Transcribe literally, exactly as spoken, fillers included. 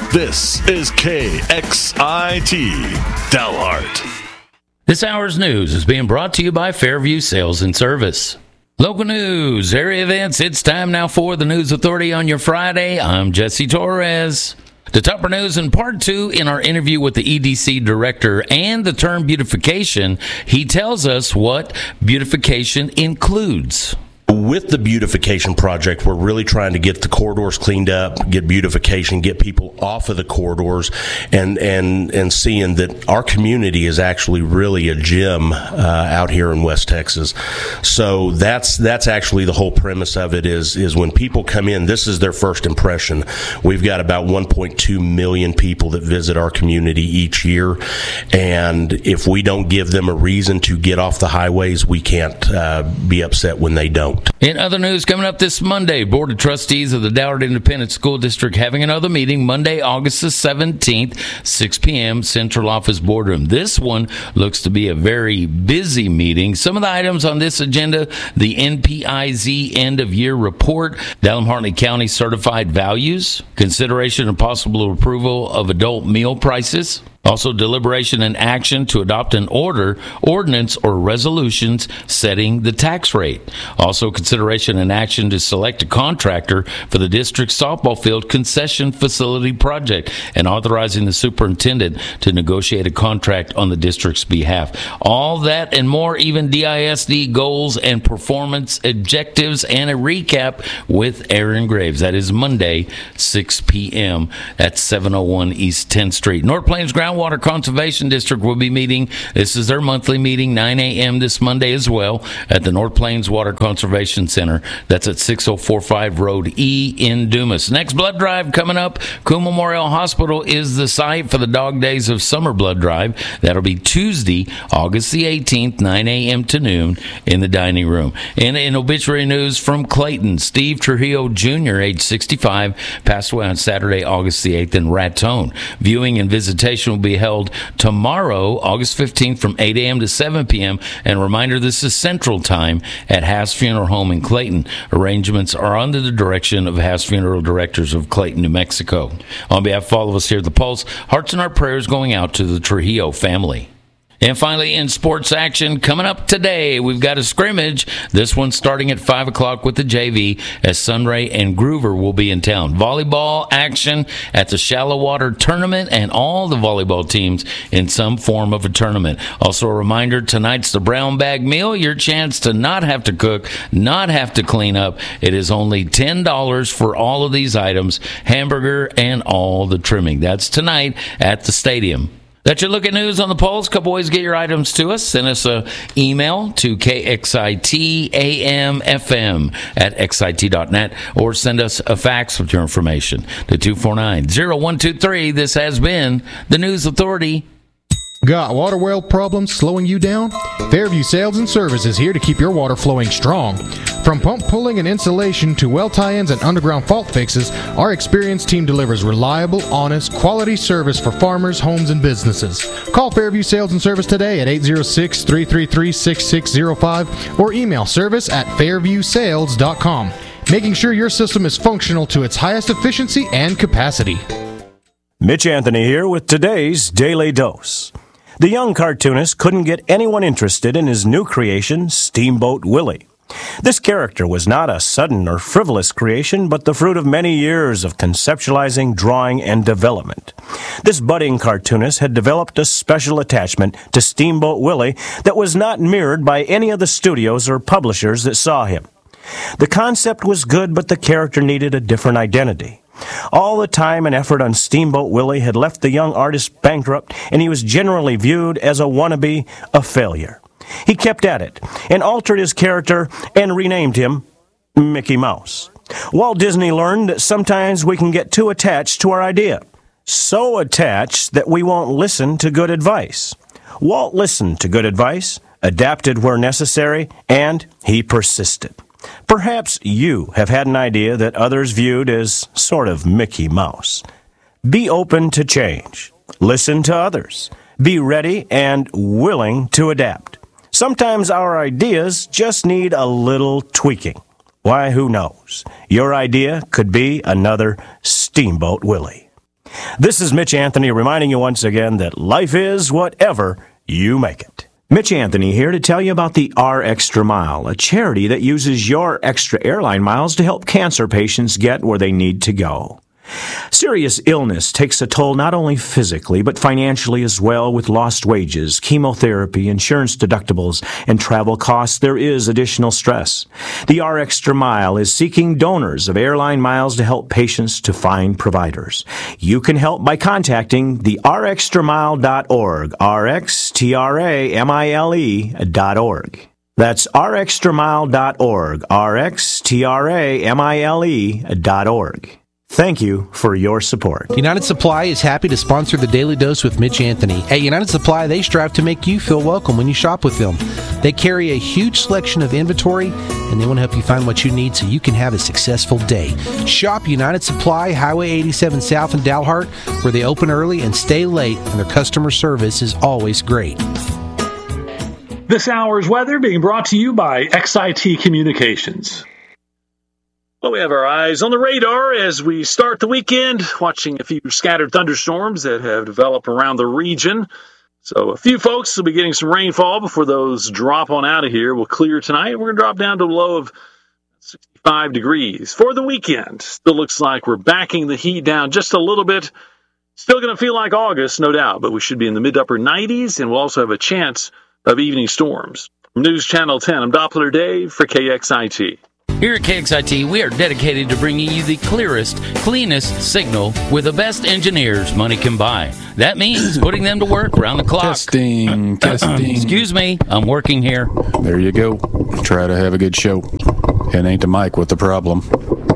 This is K X I T, Dalhart. This hour's news is being brought to you by Fairview Sales and Service. Local news, area events, it's time now for the News Authority on your Friday. I'm Jesse Torres. The Tupper News in part two, in our interview with the E D C director and the term beautification, he tells us what beautification includes. With the beautification project, we're really trying to get the corridors cleaned up, get beautification, get people off of the corridors, and and and seeing that our community is actually really a gem uh, out here in West Texas. So that's that's actually the whole premise of it is is when people come in, this is their first impression. We've got about one point two million people that visit our community each year, and if we don't give them a reason to get off the highways, we can't uh, be upset when they don't. In other news, coming up this Monday, Board of Trustees of the Dalhart Independent School District having another meeting Monday, August the seventeenth, six p.m., Central Office Boardroom. This one looks to be a very busy meeting. Some of the items on this agenda, the N P I Z end-of-year report, Dalhart County certified values, consideration and possible approval of adult meal prices, also deliberation and action to adopt an order, ordinance, or resolutions setting the tax rate. Also consideration and action to select a contractor for the district softball field concession facility project and authorizing the superintendent to negotiate a contract on the district's behalf. All that and more, even D I S D goals and performance objectives, and a recap with Aaron Graves. That is Monday, six p.m. at seven oh one East tenth Street. North Plains Groundwater Conservation District will be meeting. This is their monthly meeting, nine a.m. this Monday as well, at the North Plains Water Conservation Center. That's at six oh four five Road E in Dumas. Next blood drive coming up. Coon Memorial Hospital is the site for the Dog Days of Summer Blood Drive. That'll be Tuesday, August the eighteenth, nine a.m. to noon in the dining room. And in obituary news from Clayton, Steve Trujillo Junior, age sixty-five, passed away on Saturday, August the eighth in Raton. Viewing and visitation will be held tomorrow, August fifteenth, from eight a.m. to seven p.m. And a reminder, this is Central Time at Haas Funeral Home in Clayton. Arrangements are under the direction of Haas Funeral Directors of Clayton, New Mexico. On behalf of all of us here at The Pulse, hearts and our prayers going out to the Trujillo family. And finally, in sports action, coming up today, we've got a scrimmage. This one starting at five o'clock with the J V, as Sunray and Groover will be in town. Volleyball action at the Shallow Water Tournament, and all the volleyball teams in some form of a tournament. Also a reminder, tonight's the Brown Bag Meal, your chance to not have to cook, not have to clean up. It is only ten dollars for all of these items, hamburger and all the trimming. That's tonight at the stadium. That's your look at news on the Pulse. Couple ways to get your items to us. Send us an email to K X I T A M F M at X I T dot net, or send us a fax with your information to two four nine, oh one two three. This has been the News Authority. Got water well problems slowing you down? Fairview Sales and Service is here to keep your water flowing strong. From pump pulling and installation to well tie-ins and underground fault fixes, our experienced team delivers reliable, honest, quality service for farmers, homes, and businesses. Call Fairview Sales and Service today at eight oh six, three three three, six six oh five or email service at fairview sales dot com, making sure your system is functional to its highest efficiency and capacity. Mitch Anthony here with today's Daily Dose. The young cartoonist couldn't get anyone interested in his new creation, Steamboat Willie. This character was not a sudden or frivolous creation, but the fruit of many years of conceptualizing, drawing, and development. This budding cartoonist had developed a special attachment to Steamboat Willie that was not mirrored by any of the studios or publishers that saw him. The concept was good, but the character needed a different identity. All the time and effort on Steamboat Willie had left the young artist bankrupt, and he was generally viewed as a wannabe, a failure. He kept at it and altered his character and renamed him Mickey Mouse. Walt Disney learned that sometimes we can get too attached to our idea, so attached that we won't listen to good advice. Walt listened to good advice, adapted where necessary, and he persisted. Perhaps you have had an idea that others viewed as sort of Mickey Mouse. Be open to change. Listen to others. Be ready and willing to adapt. Sometimes our ideas just need a little tweaking. Why, who knows? Your idea could be another Steamboat Willie. This is Mitch Anthony reminding you once again that life is whatever you make it. Mitch Anthony here to tell you about the R Extra Mile, a charity that uses your extra airline miles to help cancer patients get where they need to go. Serious illness takes a toll not only physically, but financially as well, with lost wages, chemotherapy, insurance deductibles, and travel costs. There is additional stress. The R Extra Mile is seeking donors of airline miles to help patients to find providers. You can help by contacting the r extra mile dot org, R X T R A M I L E dot org. That's r extra mile dot org, R X T R A M I L E dot org. Thank you for your support. United Supply is happy to sponsor the Daily Dose with Mitch Anthony. At United Supply, they strive to make you feel welcome when you shop with them. They carry a huge selection of inventory, and they want to help you find what you need so you can have a successful day. Shop United Supply, Highway eighty-seven South in Dalhart, where they open early and stay late, and their customer service is always great. This hour's weather being brought to you by X I T Communications. Well, we have our eyes on the radar as we start the weekend, watching a few scattered thunderstorms that have developed around the region. So a few folks will be getting some rainfall before those drop on out of here. We'll clear tonight. We're going to drop down to a low of sixty-five degrees. For the weekend, still looks like we're backing the heat down just a little bit. Still going to feel like August, no doubt, but we should be in the mid-upper nineties, and we'll also have a chance of evening storms. From News Channel ten, I'm Doppler Dave for K X I T. Here at K X I T, we are dedicated to bringing you the clearest, cleanest signal with the best engineers money can buy. That means putting them to work around the clock. Testing, testing. Excuse me, I'm working here. There you go. Try to have a good show. It ain't the mic with the problem.